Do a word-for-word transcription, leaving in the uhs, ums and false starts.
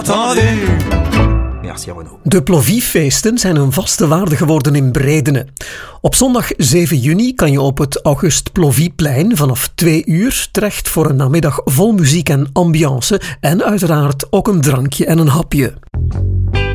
Merci Renaud. De Plovivfeesten zijn een vaste waarde geworden in Bredene. Op zondag zeven juni kan je op het August Plovivplein vanaf twee uur terecht voor een namiddag vol muziek en ambiance en uiteraard ook een drankje en een hapje.